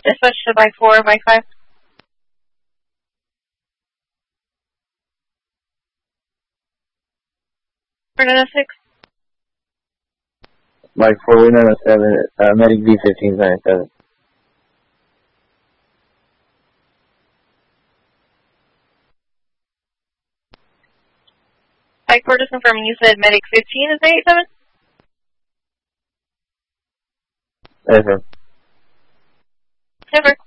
Dispatch to bike 4, bike 5. Fernando 6. Bike 4, we're 907, medic B15 97. Bike 4, just confirming you said medic 15 is 87? Yes, sir. Never.